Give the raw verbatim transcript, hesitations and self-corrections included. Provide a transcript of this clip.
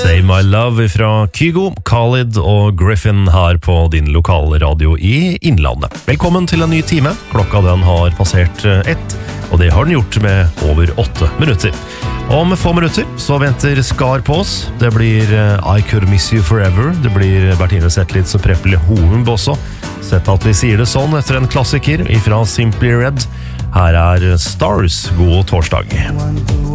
Save My Love fra Kygo, Khalid og Griffin her på din lokale radio i Innlandet. Velkommen til en ny time. Klokka den har passert ett, og det har den gjort med over åtte minutter. Om få minutter så venter Skar på oss. Det blir I Could Miss You Forever. Det blir Bertine Zetlitz og Preple Hovumb også. Sett at vi sier det sånn etter en klassiker ifra Simply Red. Her er Stars. God torsdag.